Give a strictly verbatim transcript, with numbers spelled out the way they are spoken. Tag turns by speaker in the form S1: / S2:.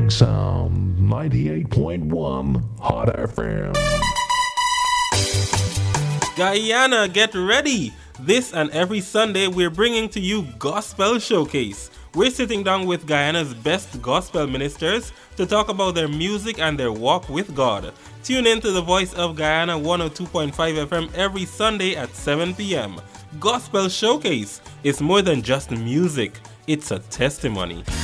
S1: Big Sound, ninety-eight point one Hot F M.
S2: Guyana, get ready! This and every Sunday we're bringing to you Gospel Showcase. We're sitting down with Guyana's best gospel ministers to talk about their music and their walk with God. Tune in to the Voice of Guyana one oh two point five F M every Sunday at seven p.m. Gospel Showcase is more than just music, it's a testimony.